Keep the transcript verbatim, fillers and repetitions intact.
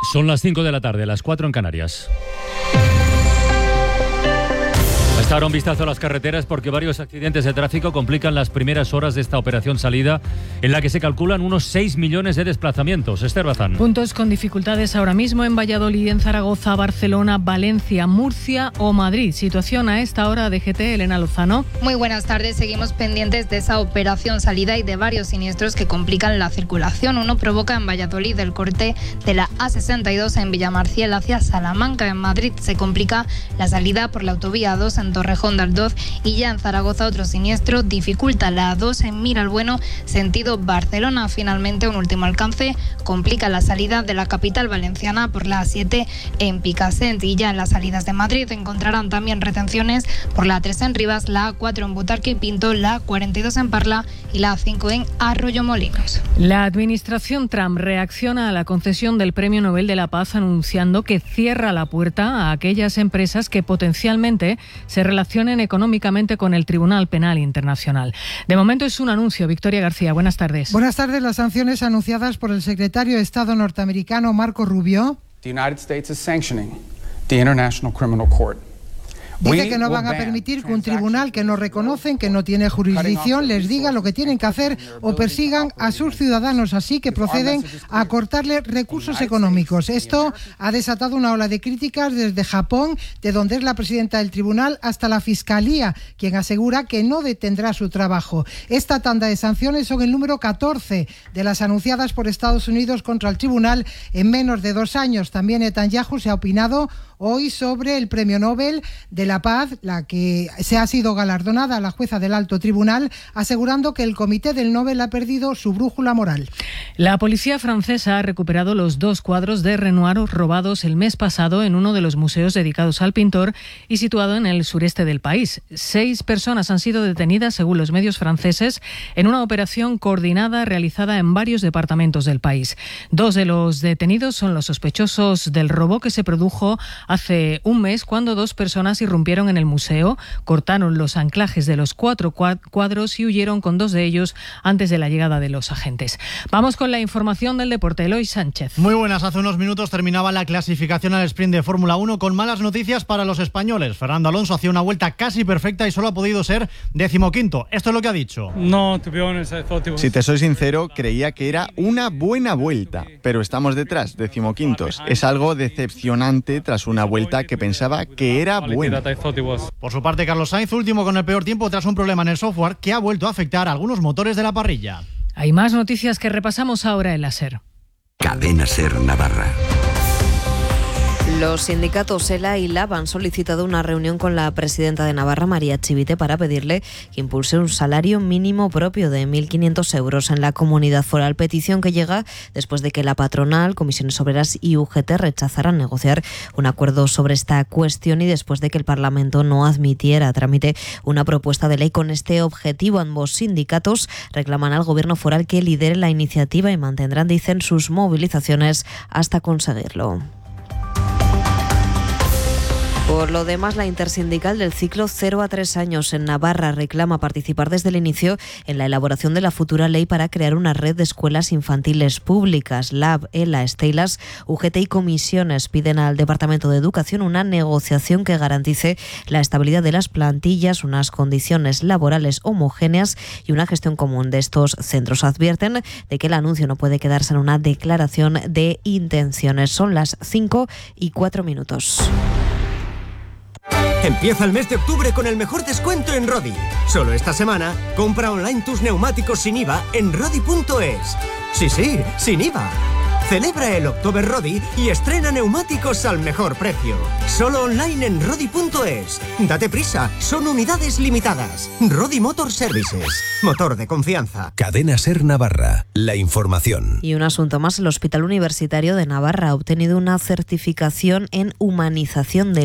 Son las cinco de la tarde, las cuatro en Canarias. Hasta ahora un vistazo a las carreteras porque varios accidentes de tráfico complican las primeras horas de esta operación salida en la que se calculan unos seis millones de desplazamientos. Esther Bazán. Puntos con dificultades ahora mismo en Valladolid, en Zaragoza, Barcelona, Valencia, Murcia o Madrid. Situación a esta hora de G T, Elena Lozano. Muy buenas tardes. Seguimos pendientes de esa operación salida y de varios siniestros que complican la circulación. Uno provoca en Valladolid el corte de la A sesenta y dos en Villamarciel hacia Salamanca. En Madrid se complica la salida por la autovía A dos en Torrejón de Ardoz y ya en Zaragoza otro siniestro dificulta la A dos en Miralbueno sentido Barcelona. Finalmente un último alcance complica la salida de la capital valenciana por la A siete en Picassent y ya en las salidas de Madrid encontrarán también retenciones por la A tres en Rivas, la A cuatro en Butarque y Pinto, la A cuarenta y dos en Parla y la A cinco en Arroyomolinos. La administración Trump reacciona a la concesión del Premio Nobel de la Paz anunciando que cierra la puerta a aquellas empresas que potencialmente se relacionen económicamente con el Tribunal Penal Internacional. De momento es un anuncio. Victoria García, buenas tardes. Buenas tardes. Las sanciones anunciadas por el secretario de Estado norteamericano Marco Rubio. The United States is sanctioning the International Criminal Court. Dice que no van a permitir que un tribunal que no reconocen, que no tiene jurisdicción, les diga lo que tienen que hacer o persigan a sus ciudadanos, así que proceden a cortarle recursos económicos. Esto ha desatado una ola de críticas desde Japón, de donde es la presidenta del tribunal, hasta la Fiscalía, quien asegura que no detendrá su trabajo. Esta tanda de sanciones son el número catorce de las anunciadas por Estados Unidos contra el tribunal en menos de dos años. También Netanyahu se ha opinado hoy sobre el Premio Nobel de la Paz, la que se ha sido galardonada a la jueza del alto tribunal, asegurando que el comité del Nobel ha perdido su brújula moral. La policía francesa ha recuperado los dos cuadros de Renoir robados el mes pasado en uno de los museos dedicados al pintor y situado en el sureste del país. Seis personas han sido detenidas, según los medios franceses, en una operación coordinada realizada en varios departamentos del país. Dos de los detenidos son los sospechosos del robo que se produjo hace un mes cuando dos personas irrumpieron en el museo, cortaron los anclajes de los cuatro cuadros y huyeron con dos de ellos antes de la llegada de los agentes. Vamos con la información del deporte. Eloy Sánchez. Muy buenas. Hace unos minutos terminaba la clasificación al sprint de Fórmula uno con malas noticias para los españoles. Fernando Alonso hacía una vuelta casi perfecta y solo ha podido ser decimoquinto. Esto es lo que ha dicho. No, to be honest, I thought it was... Si te soy sincero, creía que era una buena vuelta, pero estamos detrás, decimoquintos. Es algo decepcionante tras una vuelta que pensaba que era buena. Por su parte, Carlos Sainz, último con el peor tiempo tras un problema en el software que ha vuelto a afectar a algunos motores de la parrilla. Hay más noticias que repasamos ahora en la SER. Cadena SER Navarra. Los sindicatos ELA y LAB han solicitado una reunión con la presidenta de Navarra, María Chivite, para pedirle que impulse un salario mínimo propio de mil quinientos euros en la comunidad foral. Petición que llega después de que la patronal, Comisiones Obreras y U G T rechazaran negociar un acuerdo sobre esta cuestión y después de que el Parlamento no admitiera a trámite una propuesta de ley con este objetivo. Ambos sindicatos reclaman al Gobierno foral que lidere la iniciativa y mantendrán, dicen, sus movilizaciones hasta conseguirlo. Por lo demás, la intersindical del ciclo cero a tres años en Navarra reclama participar desde el inicio en la elaboración de la futura ley para crear una red de escuelas infantiles públicas. LAB, ELA, Estelas, U G T y Comisiones piden al Departamento de Educación una negociación que garantice la estabilidad de las plantillas, unas condiciones laborales homogéneas y una gestión común de estos centros. Advierten de que el anuncio no puede quedarse en una declaración de intenciones. Son las cinco y cuatro minutos. Empieza el mes de octubre con el mejor descuento en Rodi. Solo esta semana, compra online tus neumáticos sin I V A en rodi punto es. Sí, sí, sin I V A. Celebra el October Rodi y estrena neumáticos al mejor precio. Solo online en rodi punto es. Date prisa, son unidades limitadas. Rodi Motor Services, motor de confianza. Cadena SER Navarra, la información. Y un asunto más, el Hospital Universitario de Navarra ha obtenido una certificación en humanización del